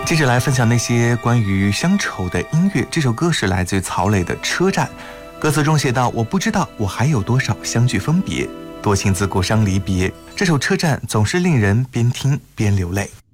接着来分享那些关于乡愁的音乐。这首歌是来自于曹磊的《车站》，歌词中写道：我不知道我还有多少相聚分别，多情自故伤离别。这首《车站》总是令人边听边流泪。